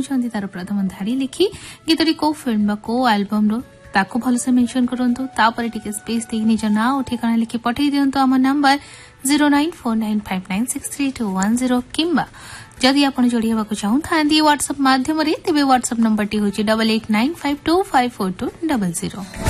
चाहती तार प्रथम धाड़ी लिखि गीतटी को फिल्म को एल्बम रो ताको भलसे मेंशन करंतु तापर टिके स्पेस दे निज ना ओ ठिकाना लिखि पठै दियंतु आम नंबर 0949596310 किंबा जदि आपण जोड़ी हेबाक चाहूथांती व्हाट्सएप माध्यम रे तेबे व्हाट्सएप नंबर टी होची 8895254200।